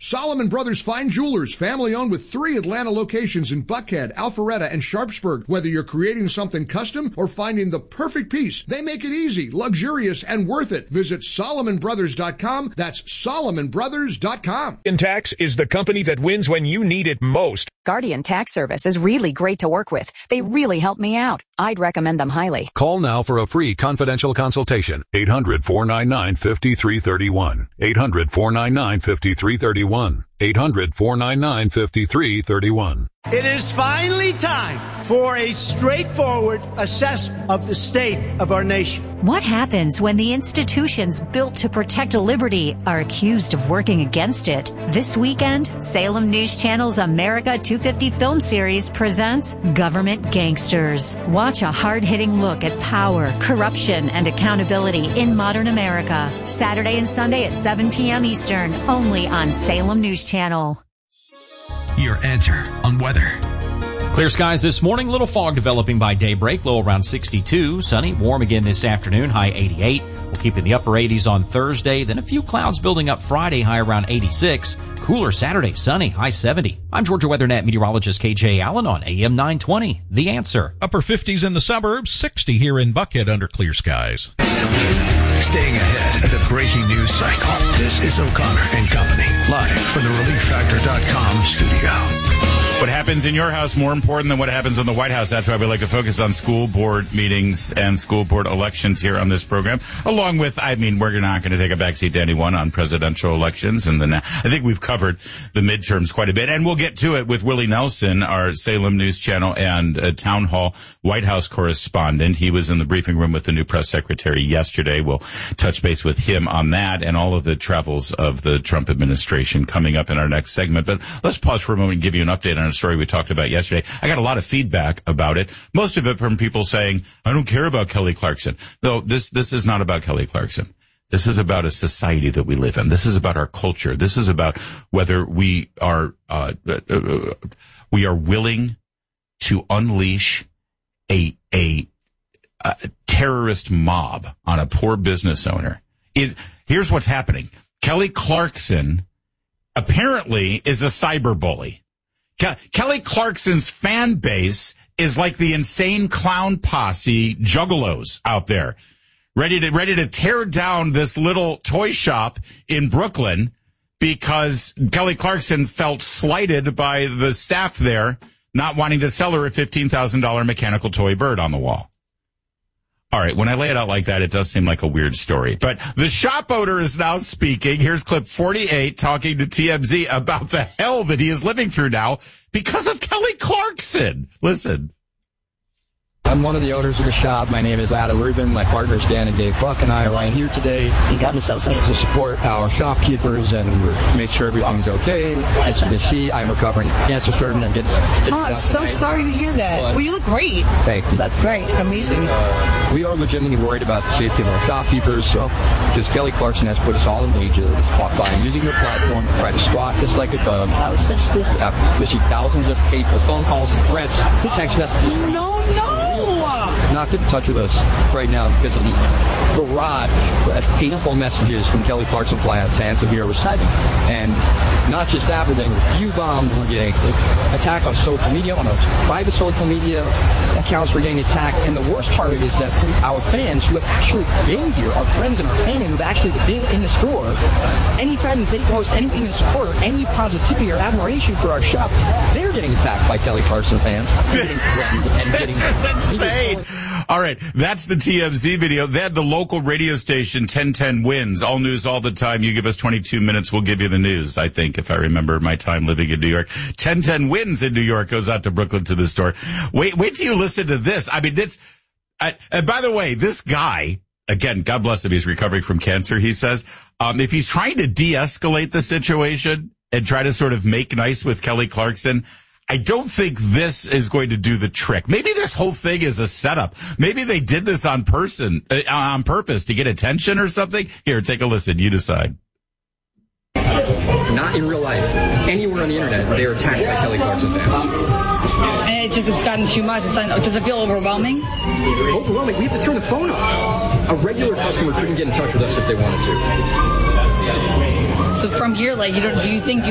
Solomon Brothers Fine Jewelers, family-owned with 3 Atlanta locations in Buckhead, Alpharetta, and Sharpsburg. Whether you're creating something custom or finding the perfect piece, they make it easy, luxurious, and worth it. Visit SolomonBrothers.com. That's SolomonBrothers.com. Guardian Tax is the company that wins when you need it most. Guardian Tax Service is really great to work with. They really help me out. I'd recommend them highly. Call now for a free confidential consultation. 800-499-5331. 800-499-5331. 800-499-5331. It is finally time for a straightforward assessment of the state of our nation. What happens when the institutions built to protect liberty are accused of working against it? This weekend, Salem News Channel's America 250 film series presents Government Gangsters. Watch a hard-hitting look at power, corruption, and accountability in modern America. Saturday and Sunday at 7 p.m. Eastern, only on Salem News Channel. Your answer on weather. Clear skies this morning, little fog developing by daybreak, low around 62, sunny, warm again this afternoon, high 88. We'll keep in the upper 80s on Thursday, then a few clouds building up Friday, high around 86. Cooler Saturday, sunny, high 70. I'm Georgia WeatherNet meteorologist KJ Allen on AM 920. The Answer. Upper 50s in the suburbs, 60 here in Buckhead under clear skies. Staying ahead of the breaking news cycle. This is O'Connor and Company, live from the ReliefFactor.com studio. What happens in your house more important than what happens in the White House. That's why we like to focus on school board meetings and school board elections here on this program. Along with, we're not going to take a backseat to anyone on presidential elections. And then I think we've covered the midterms quite a bit. And we'll get to it with Willie Nelson, our Salem News Channel and Town Hall White House correspondent. He was in the briefing room with the new press secretary yesterday. We'll touch base with him on that and all of the travels of the Trump administration coming up in our next segment. But let's pause for a moment and give you an update on a story we talked about yesterday. I got a lot of feedback about it. Most of it from people saying, I don't care about Kelly Clarkson. No, this is not about Kelly Clarkson. This is about a society that we live in. This is about our culture. This is about whether we are willing to unleash a terrorist mob on a poor business owner. Here's what's happening. Kelly Clarkson apparently is a cyber bully. Kelly Clarkson's fan base is like the insane clown posse juggalos out there, ready to tear down this little toy shop in Brooklyn because Kelly Clarkson felt slighted by the staff there not wanting to sell her a $15,000 mechanical toy bird on the wall. All right, when I lay it out like that, it does seem like a weird story. But the shop owner is now speaking. Here's clip 48 talking to TMZ about the hell that he is living through now because of Kelly Clarkson. Listen. I'm one of the owners of the shop. My name is Adam Rubin. My partners Dan and Dave Buck and I are right here today to support our shopkeepers and make sure everything's okay. As you can see, I'm recovering cancer surgeon and I'm so sorry to hear that. Well, you look great. Thank you. That's great. Amazing. We are legitimately worried about the safety of our shopkeepers, because Kelly Clarkson has put us all in danger by using her platform to try to stalk us like a dog. Received thousands of hateful phone calls and threats, text messages. No. Not get in touch with us right now because of these barrage of hateful messages from Kelly Clarkson fans that we are receiving. And not just that, we're getting review bombed, we're getting attacked on social media, on our private social media accounts, we're getting attacked. And the worst part of it is that our fans who have actually been here, our friends and our family who have actually been in the store, anytime they post anything in support or any positivity or admiration for our shop, they're getting attacked by Kelly Clarkson fans. This is insane. All right, that's the TMZ video. They had the local radio station 1010 Wins. All news all the time. You give us 22 minutes, we'll give you the news, I think, if I remember my time living in New York. 1010 Wins in New York goes out to Brooklyn to the store. Wait till you listen to this. And by the way, this guy, again, God bless him, he's recovering from cancer, he says. If he's trying to de-escalate the situation and try to sort of make nice with Kelly Clarkson, I don't think this is going to do the trick. Maybe this whole thing is a setup. Maybe they did this on purpose to get attention or something. Here, take a listen. You decide. Not in real life. Anywhere on the internet, they're attacked by Kelly Clarkson fans. And it's gotten too much. Does it feel overwhelming? Overwhelming? We have to turn the phone off. A regular customer couldn't get in touch with us if they wanted to. So from here, do you think